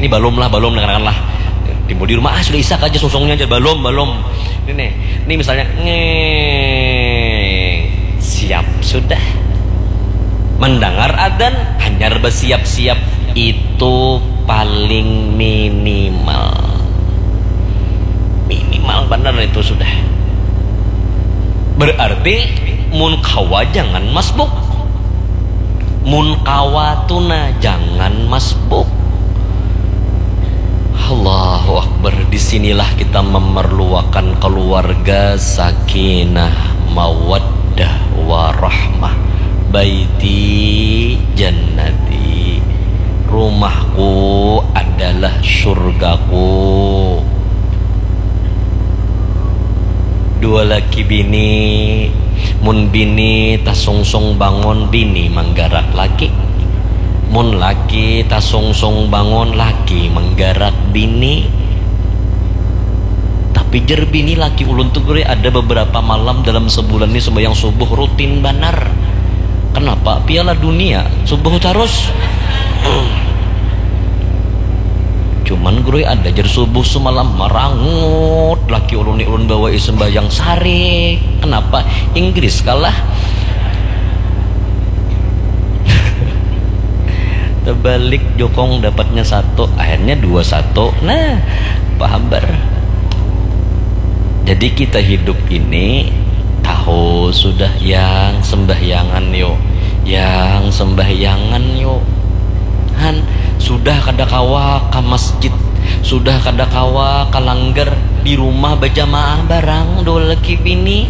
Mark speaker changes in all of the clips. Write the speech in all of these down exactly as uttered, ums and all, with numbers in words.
Speaker 1: ini balom lah, balom dengarkan lah. Timbul di rumah, ah sudah isak aja sosongnya aja, balom, balom. Ini nih, ini misalnya ngeng, siap sudah. Mendengar adzan, hanyar bersiap-siap, itu paling minimal. Minimal benar itu sudah. Berarti mun kawa jangan masbuk. Mun kawa tuna jangan masbuk. Allahu Akbar. Disinilah kita memerlukan keluarga sakinah mawaddah warahmah. Baiti jannati, rumahku adalah surgaku. Dua laki bini, mun bini tasungsung bangun bini menggarak laki, mun laki tasungsung bangun laki menggarak bini. Tapi jer bini laki ulun tuh gue ada beberapa malam dalam sebulan ini sembahyang subuh rutin banar. Kenapa? Piala dunia subuh terus. Cuman gue ada jer subuh semalam marangut laki ulun ulun bawa sembahyang sare. Kenapa? Inggris kalah. Terbalik jokong dapatnya satu, akhirnya dua satu. Nah, paham bar. Jadi kita hidup ini tahu sudah yang sembahyangan yo, yang sembahyangan yo. Han sudah kada kawa ke masjid, sudah kada kawa ke langgar, di rumah berjamaah barang dua laki bini.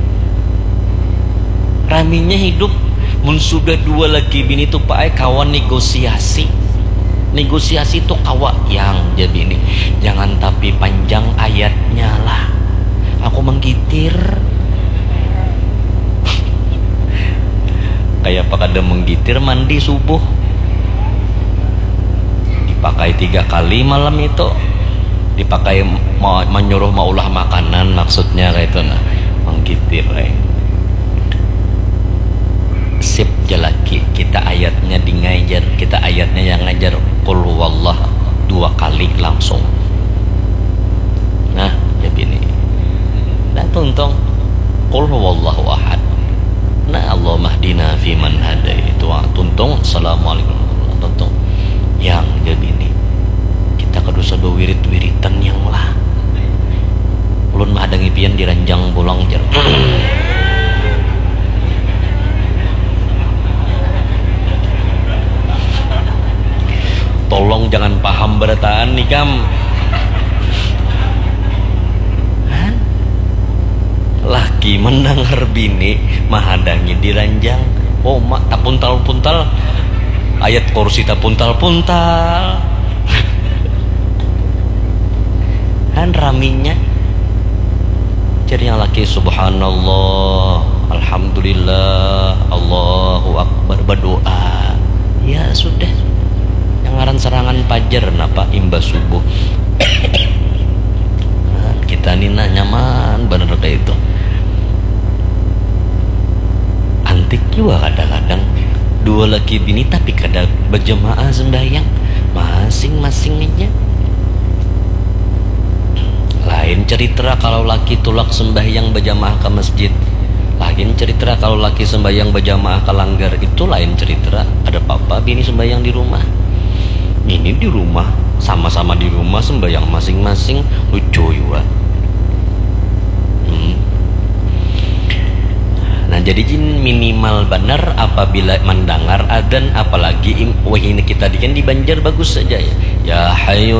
Speaker 1: Raminya hidup. Mun sudah dua laki bini tuh pak kawan negosiasi. Negosiasi tuh kawa yang jadi ini. Jangan tapi panjang ayatnya lah. Aku menggitir. Kayak pak ada menggitir mandi subuh. Dipakai tiga kali malam itu. Dipakai mau menyuruh maulah makanan maksudnya kayak itu nah. Menggitir eh. Sip jalaki kita ayatnya di ngajar, kita ayatnya yang ngajar qul huwallah dua kali langsung. Nah jadi ini nah tuntung qul huwallahu ahad. Nah Allahumma hdina fi man hadait wa tuntung assalamualaikum tuntung yang jadi ini kita kedusa do wirid-wiritan yang lah ulun mah adangi pian diranjang pulang jar. Tolong jangan paham berataan nih kam. Han? Laki mendengar bini mahadangi diranjang. Oh mak tak puntal-puntal. Ayat kursi tak puntal-puntal. Han raminya. Jadi yang laki subhanallah, alhamdulillah, Allahu akbar berdoa. Ya sudah. Ngaran serangan pajar napa imbas subuh. Nah, kita nina nyaman bener kayak itu. Antik juga kadang-kadang dua laki bini tapi kadang berjemaah sembahyang masing-masing aja. Lain cerita kalau laki tulak sembahyang berjamaah ke masjid. Lain cerita kalau laki sembahyang berjamaah ke langgar, itu lain cerita. Ada papa bini sembahyang di rumah. Ini di rumah sama-sama di rumah sembahyang masing-masing lucu ya. Hmm. Nah jadi jin minimal benar apabila mendengar adzan, apalagi wah ini kita dikan di Banjar bagus saja ya. Ya hayu